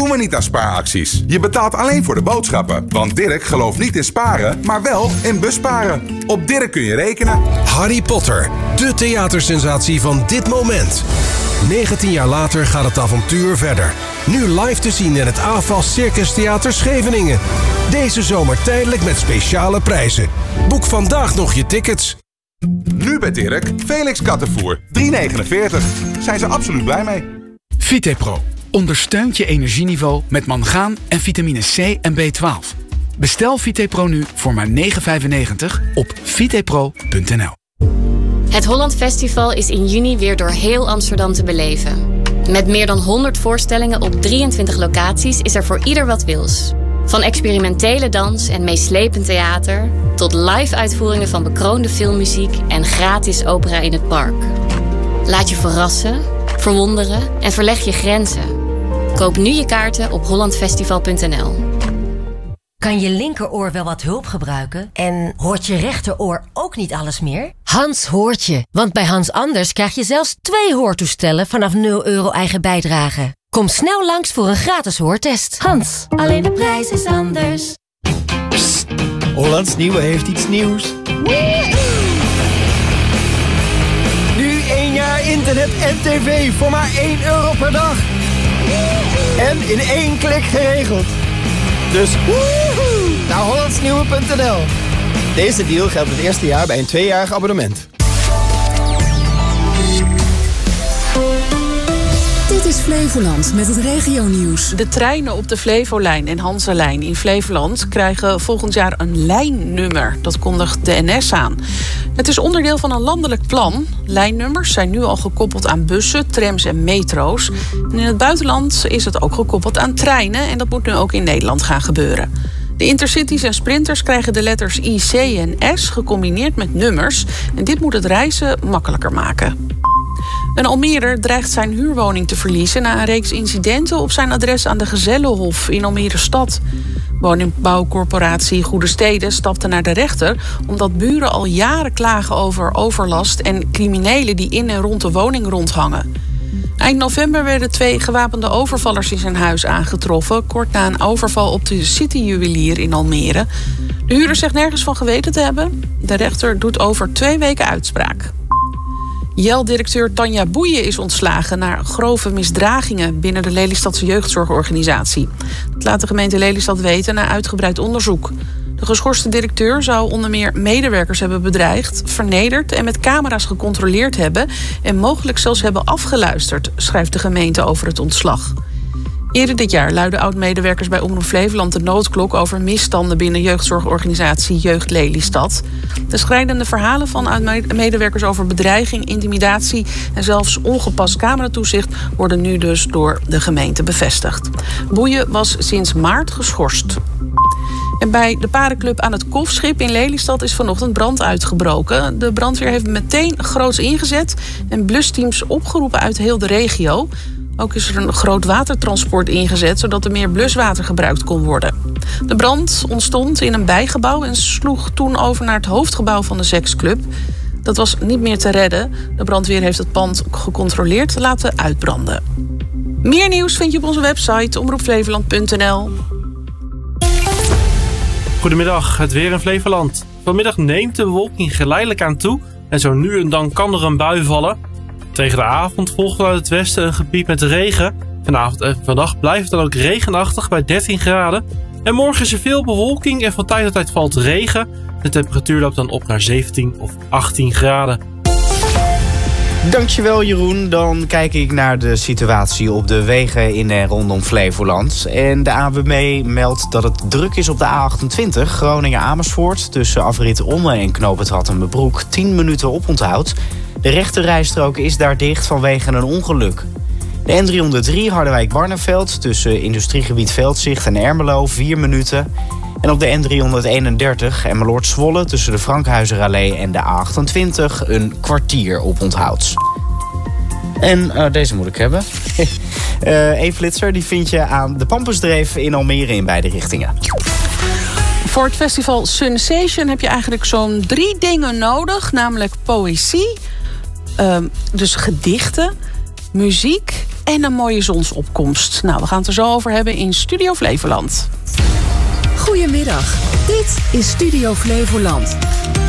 doen we niet aan spaaracties. Je betaalt alleen voor de boodschappen. Want Dirk gelooft niet in sparen, maar wel in busparen. Op Dirk kun je rekenen. Harry Potter, de theatersensatie van dit moment. 19 jaar later gaat het avontuur verder. Nu live te zien in het AFAS Circus Theater Scheveningen. Deze zomer tijdelijk met speciale prijzen. Boek vandaag nog je tickets. Nu bij Dirk, Felix kattenvoer. €3,49. Zijn ze absoluut blij mee. Vitepro ondersteunt je energieniveau met mangaan en vitamine C en B12. Bestel Vitepro nu voor maar €9,95 op vitepro.nl. Het Holland Festival is in juni weer door heel Amsterdam te beleven. Met meer dan 100 voorstellingen op 23 locaties is er voor ieder wat wils. Van experimentele dans en meeslepend theater tot live-uitvoeringen van bekroonde filmmuziek en gratis opera in het park. Laat je verrassen, verwonderen en verleg je grenzen. Koop nu je kaarten op hollandfestival.nl. Kan je linkeroor wel wat hulp gebruiken? En hoort je rechteroor ook niet alles meer? Hans hoort je, want bij Hans Anders krijg je zelfs 2 hoortoestellen vanaf €0 eigen bijdrage. Kom snel langs voor een gratis hoortest. Hans, alleen de prijs is anders. Psst, Hollands Nieuwe heeft iets nieuws. Nu 1 jaar internet en tv voor maar €1 per dag. En in 1 klik geregeld. Dus naar hollandsnieuwe.nl. Deze deal geldt het eerste jaar bij een 2-jarig abonnement. Dit is Flevoland met het regionieuws. De treinen op de Flevolijn en Hanselijn in Flevoland krijgen volgend jaar een lijnnummer. Dat kondigt de NS aan. Het is onderdeel van een landelijk plan. Lijnnummers zijn nu al gekoppeld aan bussen, trams en metro's. En in het buitenland is het ook gekoppeld aan treinen. En dat moet nu ook in Nederland gaan gebeuren. De intercities en sprinters krijgen de letters I, C en S gecombineerd met nummers. En dit moet het reizen makkelijker maken. Een Almerer dreigt zijn huurwoning te verliezen na een reeks incidenten op zijn adres aan de Gezellenhof in Almere stad. Woningbouwcorporatie Goede Steden stapte naar de rechter omdat buren al jaren klagen over overlast en criminelen die in en rond de woning rondhangen. Eind november werden 2 gewapende overvallers in zijn huis aangetroffen, kort na een overval op de City-juwelier in Almere. De huurder zegt nergens van geweten te hebben. De rechter doet over 2 weken uitspraak. JEL-directeur Tanja Boeien is ontslagen na grove misdragingen binnen de Lelystadse jeugdzorgorganisatie. Dat laat de gemeente Lelystad weten na uitgebreid onderzoek. De geschorste directeur zou onder meer medewerkers hebben bedreigd, vernederd en met camera's gecontroleerd hebben en mogelijk zelfs hebben afgeluisterd, schrijft de gemeente over het ontslag. Eerder dit jaar luidden oud-medewerkers bij Omroep Flevoland de noodklok over misstanden binnen jeugdzorgorganisatie Jeugd Lelystad. De schrijnende verhalen van oud-medewerkers over bedreiging, intimidatie en zelfs ongepast cameratoezicht worden nu dus door de gemeente bevestigd. Boeien was sinds maart geschorst. En bij de parenclub aan het Kofschip in Lelystad is vanochtend brand uitgebroken. De brandweer heeft meteen groots ingezet en blusteams opgeroepen uit heel de regio. Ook is er een groot watertransport ingezet, zodat er meer bluswater gebruikt kon worden. De brand ontstond in een bijgebouw en sloeg toen over naar het hoofdgebouw van de seksclub. Dat was niet meer te redden. De brandweer heeft het pand gecontroleerd laten uitbranden. Meer nieuws vind je op onze website omroepflevoland.nl. Goedemiddag, het weer in Flevoland. Vanmiddag neemt de bewolking geleidelijk aan toe en zo nu en dan kan er een bui vallen. Tegen de avond volgt vanuit het westen een gebied met regen. Vanavond en vannacht blijft het dan ook regenachtig bij 13 graden. En morgen is er veel bewolking en van tijd tot tijd valt regen. De temperatuur loopt dan op naar 17 of 18 graden. Dankjewel Jeroen. Dan kijk ik naar de situatie op de wegen in en rondom Flevoland. En de ANWB meldt dat het druk is op de A28 Groningen-Amersfoort. Tussen afrit Omme en knoop het Hattemerbroek 10 minuten oponthoud. De rechterrijstrook is daar dicht vanwege een ongeluk. De N303 Harderwijk-Barneveld tussen industriegebied Veldzicht en Ermelo 4 minuten. En op de N331 Emmeloord-Zwolle tussen de Frankhuizerallee en de A28 een kwartier oponthoud. En deze moet ik hebben. Een flitser die vind je aan de Pampusdreef in Almere in beide richtingen. Voor het festival Sunsation heb je eigenlijk zo'n 3 dingen nodig. Namelijk poëzie, dus gedichten, muziek en een mooie zonsopkomst. Nou, we gaan het er zo over hebben in Studio Flevoland. Goedemiddag, dit is Studio Flevoland.